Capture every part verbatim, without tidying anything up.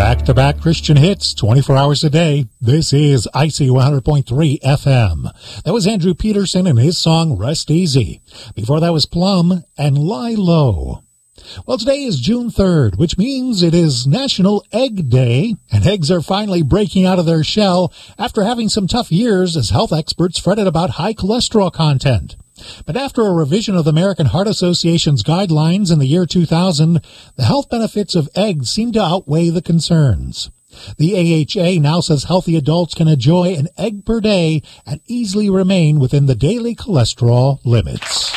Back-to-back Christian hits, twenty-four hours a day. This is I C one hundred point three F M. That was Andrew Peterson and his song Rest Easy. Before that was Plum and Lie Low. Well, today is June third, which means it is National Egg Day, and eggs are finally breaking out of their shell after having some tough years as health experts fretted about high cholesterol content. But after a revision of the American Heart Association's guidelines in the year two thousand, the health benefits of eggs seem to outweigh the concerns. The A H A now says healthy adults can enjoy an egg per day and easily remain within the daily cholesterol limits.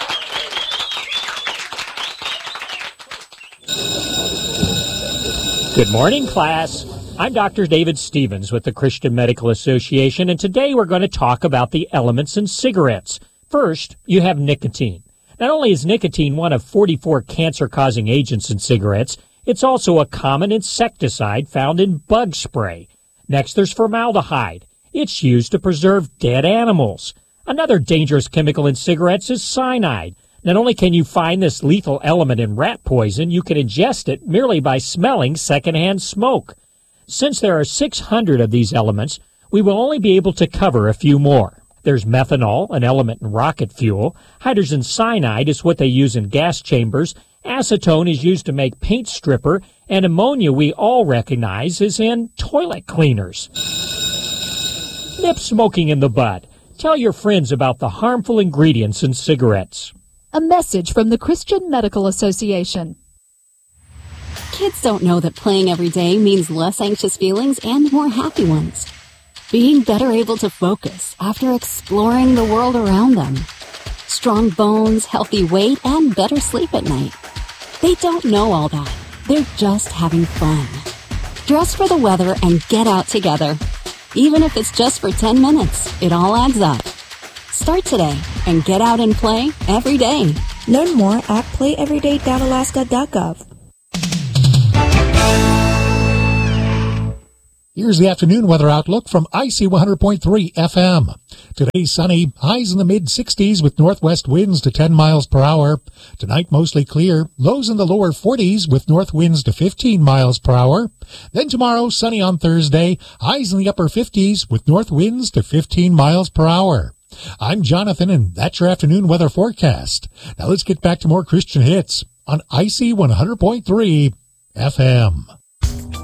Good morning, class. I'm Doctor David Stevens with the Christian Medical Association, and today we're going to talk about the elements in cigarettes. First, you have nicotine. Not only is nicotine one of forty-four cancer-causing agents in cigarettes, it's also a common insecticide found in bug spray. Next, there's formaldehyde. It's used to preserve dead animals. Another dangerous chemical in cigarettes is cyanide. Not only can you find this lethal element in rat poison, you can ingest it merely by smelling secondhand smoke. Since there are six hundred of these elements, we will only be able to cover a few more. There's methanol, an element in rocket fuel. Hydrogen cyanide is what they use in gas chambers. Acetone is used to make paint stripper. And ammonia, we all recognize, is in toilet cleaners. Nip smoking in the bud. Tell your friends about the harmful ingredients in cigarettes. A message from the Christian Medical Association. Kids don't know that playing every day means less anxious feelings and more happy ones. Being better able to focus after exploring the world around them. Strong bones, healthy weight, and better sleep at night. They don't know all that. They're just having fun. Dress for the weather and get out together. Even if it's just for ten minutes, it all adds up. Start today and get out and play every day. Learn more at play everyday dot alaska dot gov. Here's the afternoon weather outlook from I C one hundred point three F M. Today sunny, highs in the mid sixties with northwest winds to ten miles per hour. Tonight mostly clear, lows in the lower forties with north winds to fifteen miles per hour. Then tomorrow sunny on Thursday, highs in the upper fifties with north winds to fifteen miles per hour. I'm Jonathan, and that's your afternoon weather forecast. Now let's get back to more Christian hits on I C one hundred point three F M.